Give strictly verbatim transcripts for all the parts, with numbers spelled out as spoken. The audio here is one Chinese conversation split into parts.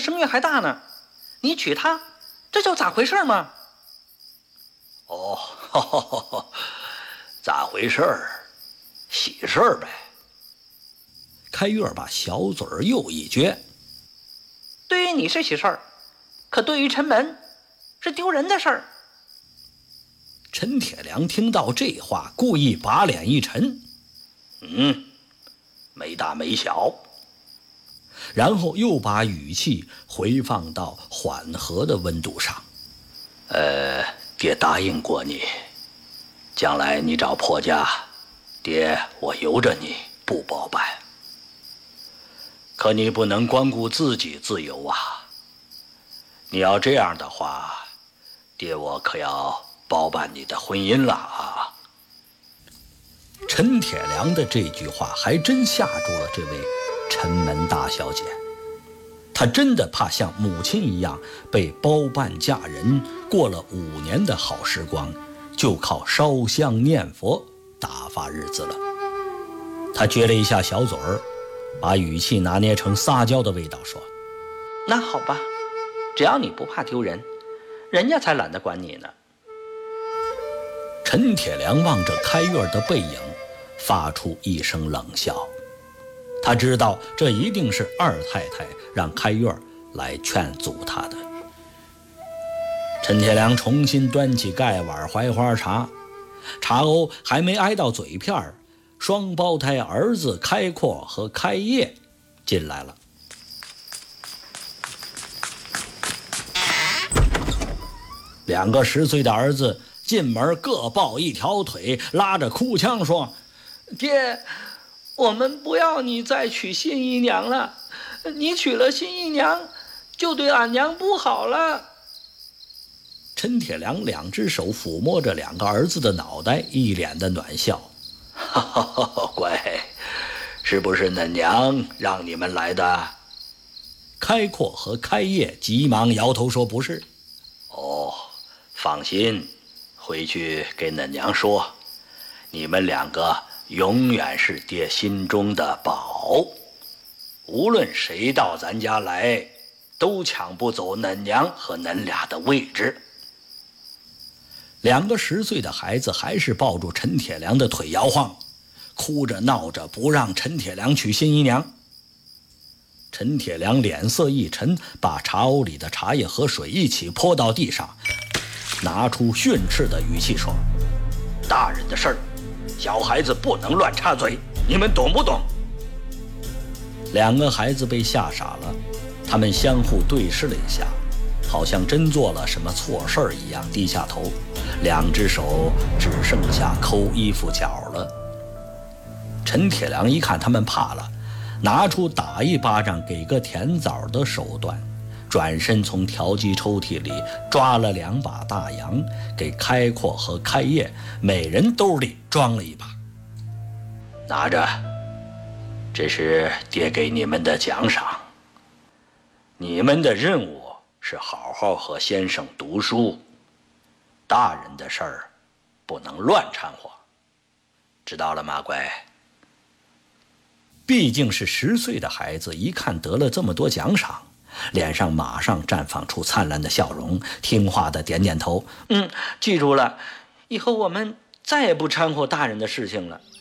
声乐还大呢，你娶她，这叫咋回事吗？ 哦，呵呵呵，咋回事儿？喜事儿呗。 开月把小嘴儿又一撅。 对于你是喜事儿，可对于陈门是丢人的事儿。 陈铁良听到这话，故意把脸一沉， 嗯，没大没小。 然后又把语气回放到缓和的温度上。 呃，爹答应过你，将来你找婆家，爹我由着你，不包办。可你不能光顾自己自由啊！你要这样的话，爹我可要包办你的婚姻了啊！ 陈铁良的这句话还真吓住了这位陈门大小姐，她真的怕像母亲一样被包办嫁人，过了五年的好时光就靠烧香念佛打发日子了。她撅了一下小嘴儿，把语气拿捏成撒娇的味道说： 那好吧，只要你不怕丢人，人家才懒得管你呢。 陈铁良望着开月的背影，发出一声冷笑。他知道这一定是二太太让开月来劝阻他的。陈铁良重新端起盖碗槐花茶，茶瓯还没挨到嘴片，双胞胎儿子开阔和开业进来了。两个十岁的儿子进门各抱一条腿，拉着哭腔说： 爹，我们不要你再娶新姨娘了，你娶了新姨娘就对俺娘不好了。 陈铁良两只手抚摸着两个儿子的脑袋，一脸的暖笑。 哈哈，乖，是不是恁娘让你们来的？ 开阔和开业急忙摇头说不是。 哦，放心，回去给恁娘说，你们两个永远是爹心中的宝，无论谁到咱家来，都抢不走恁娘和恁俩的位置。 两个十岁的孩子还是抱住陈铁良的腿摇晃，哭着闹着不让陈铁良娶新姨娘。陈铁良脸色一沉，把茶瓯里的茶叶和水一起泼到地上，拿出训斥的语气说： 大人的事儿，小孩子不能乱插嘴，你们懂不懂？ 两个孩子被吓傻了，他们相互对视了一下，好像真做了什么错事儿一样，低下头，两只手只剩下抠衣服角了。陈铁良一看他们怕了，拿出打一巴掌给个甜枣的手段，转身从调鸡抽屉里抓了两把大洋，给开阔和开业每人兜里装了一把。 拿着，这是爹给你们的奖赏。你们的任务是好好和先生读书，大人的事儿不能乱掺和，知道了吗，乖？ 毕竟是十岁的孩子，一看得了这么多奖赏，脸上马上绽放出灿烂的笑容，听话的点点头。 嗯，记住了，以后我们再也不掺和大人的事情了。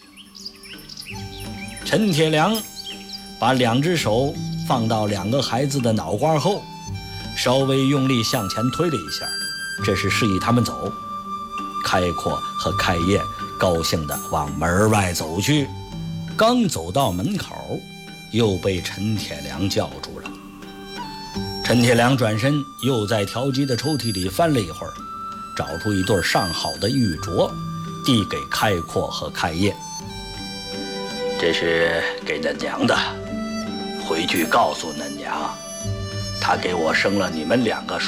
陈铁良把两只手放到两个孩子的脑瓜后，稍微用力向前推了一下，这是示意他们走。开阔和开业高兴地往门外走去，刚走到门口，又被陈铁良叫住了。陈铁良转身又在调鸡的抽屉里翻了一会儿，找出一对上好的玉镯，递给开阔和开业。 这是给恁娘的，回去告诉恁娘，她给我生了你们两个